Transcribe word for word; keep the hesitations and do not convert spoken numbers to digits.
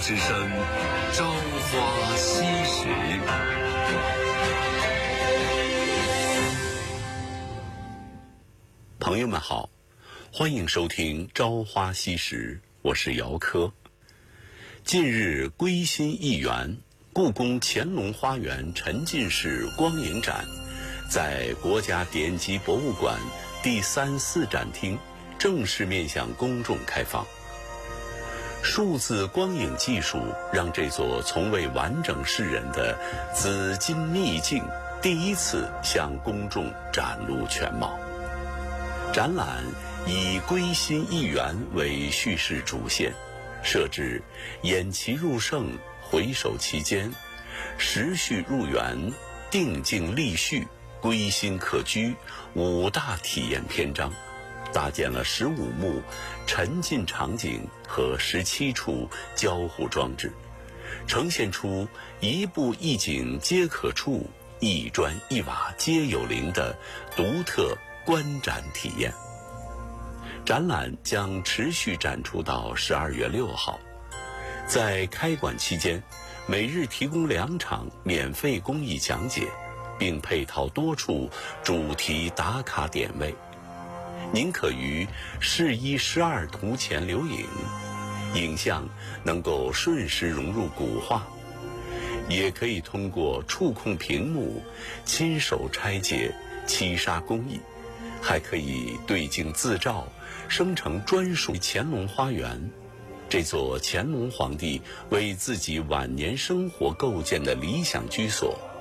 之声，朝花夕拾。 朋友们好，欢迎收听《朝花夕拾》，我是姚科。近日归心一园，故宫乾隆花园沉浸式光影展在国家典籍博物馆第三四展厅正式面向公众开放。数字光影技术让这座从未完整示人的紫金秘境第一次向公众展露全貌。展览以归心一园为叙事主线，设置偃旗入胜、回首其间、时序入园、定境立序、归心可居五大体验篇章，搭建了十五幕沉浸场景和十七处交互装置，呈现出一步一景皆可触，一砖一瓦皆有灵的独特观展体验。展览将持续展出到十二月六号，在开馆期间，每日提供两场免费公益讲解，并配套多处主题打卡点位。您可于试一试二图前留影，影像能够瞬时融入古画，也可以通过触控屏幕亲手拆解七杀工艺，还可以对镜自照，生成专属乾隆花园，这座乾隆皇帝为自己晚年生活构建的理想居所。